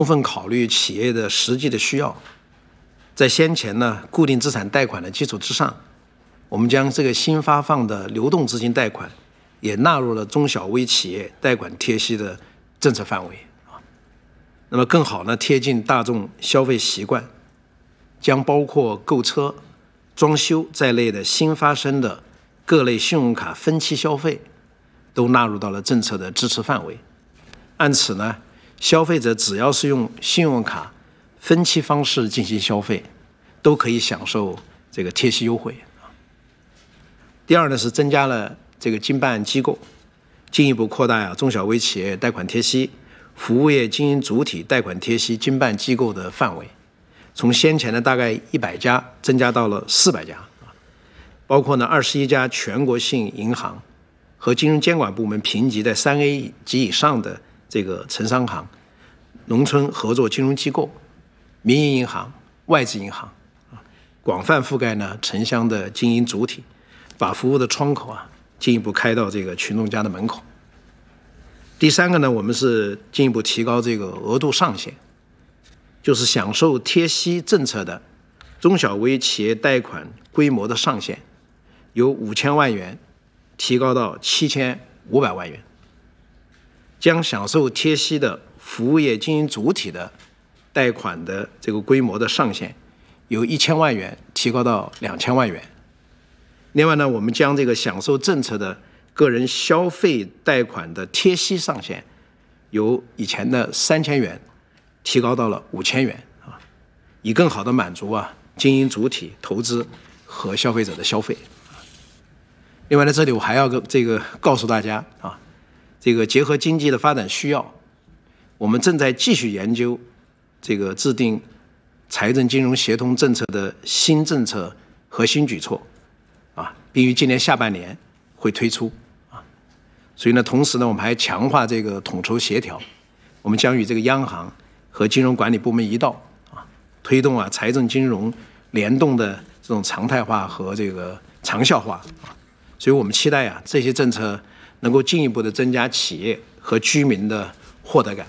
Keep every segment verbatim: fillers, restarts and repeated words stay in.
充分考虑企业的实际的需要，在先前呢固定资产贷款的基础之上，我们将这个新发放的流动资金贷款也纳入了中小微企业贷款贴息的政策范围啊。那么更好呢贴近大众消费习惯，将包括购车、装修在内的新发生的各类信用卡分期消费都纳入到了政策的支持范围。按此呢，消费者只要是用信用卡分期方式进行消费，都可以享受这个贴息优惠。第二呢是增加了这个经办机构，进一步扩大呀中小微企业贷款贴息、服务业经营主体贷款贴息经办机构的范围，从先前的大概一百家增加到了四百家，包括呢二十一家全国性银行和金融监管部门评级在三 A 及以上的这个城商行、农村合作金融机构、民营银行、外资银行，广泛覆盖呢城乡的经营主体，把服务的窗口啊进一步开到这个群众家的门口。第三个呢，我们是进一步提高这个额度上限，就是享受贴息政策的中小微企业贷款规模的上限由五千万元提高到七千五百万元，将享受贴息的服务业经营主体的贷款的这个规模的上限由一千万元提高到两千万元。另外呢，我们将这个享受政策的个人消费贷款的贴息上限由以前的三千元提高到了五千元啊，以更好的满足啊经营主体、投资和消费者的消费。另外呢，这里我还要这个告诉大家啊，这个结合经济的发展需要，我们正在继续研究这个制定财政金融协同政策的新政策和新举措啊，并于今年下半年会推出啊。所以呢，同时呢，我们还强化这个统筹协调，我们将与这个央行和金融管理部门一道啊，推动啊财政金融联动的这种常态化和这个长效化啊。所以我们期待啊这些政策能够进一步的增加企业和居民的获得感。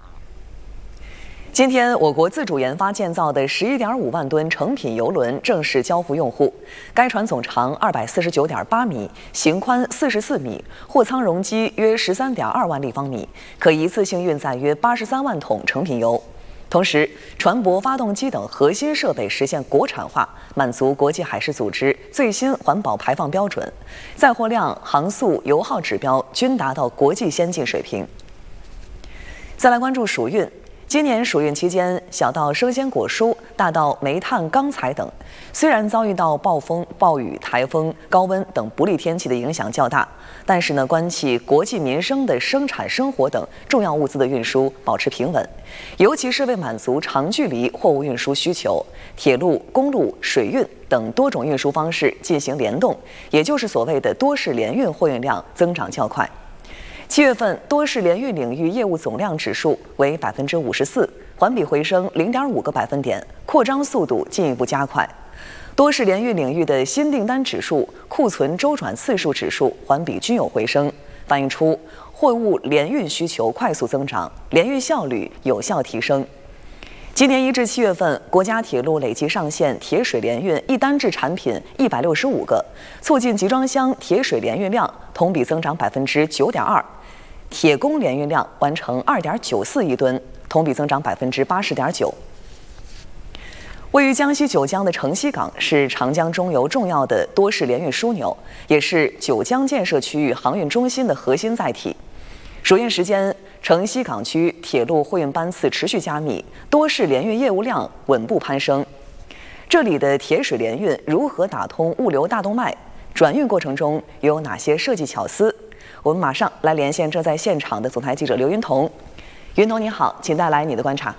今天，我国自主研发建造的十一点五万吨成品邮轮正式交付用户。该船总长二百四十九点八米，型宽四十四米，货舱容积约十三点二万立方米，可一次性运载约八十三万桶成品油。同时，船舶、发动机等核心设备实现国产化，满足国际海事组织最新环保排放标准，载货量、航速、油耗指标均达到国际先进水平。再来关注暑运。今年暑运期间，小到生鲜果蔬，大到煤炭、钢材等，虽然遭遇到暴风、暴雨、台风、高温等不利天气的影响较大，但是呢，关系国计民生的生产生活等重要物资的运输保持平稳。尤其是为满足长距离货物运输需求，铁路、公路、水运等多种运输方式进行联动，也就是所谓的多式联运货运量增长较快。七月份多式联运领域业务总量指数为百分之五十四，环比回升零点五个百分点，扩张速度进一步加快。多式联运领域的新订单指数、库存周转次数指数环比均有回升，反映出货物联运需求快速增长，联运效率有效提升。今年一至七月份，国家铁路累计上线铁水联运一单制产品一百六十五个，促进集装箱铁水联运量同比增长百分之九点二，铁工联运量完成二点九四亿吨，同比增长百分之八十点九。位于江西九江的城西港是长江中游重要的多式联运枢纽，也是九江建设区域航运中心的核心载体。暑运时间，城西港区铁路货运班次持续加密，多式联运业务量稳步攀升。这里的铁水联运如何打通物流大动脉？转运过程中又有哪些设计巧思？我们马上来连线正在现场的总台记者刘云彤。云彤你好，请带来你的观察。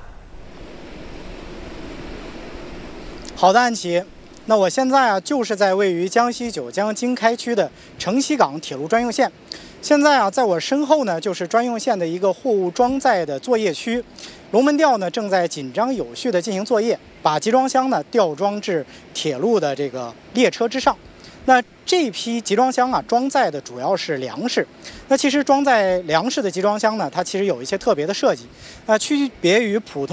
好的，安琪。那我现在啊，就是在位于江西九江经开区的城西港铁路专用线。现在啊，在我身后呢，就是专用线的一个货物装载的作业区。龙门吊呢正在紧张有序地进行作业，把集装箱呢吊装至铁路的这个列车之上。那这批集装箱啊，装载的主要是粮食。那其实装载粮食的集装箱呢，它其实有一些特别的设计，那区别于普通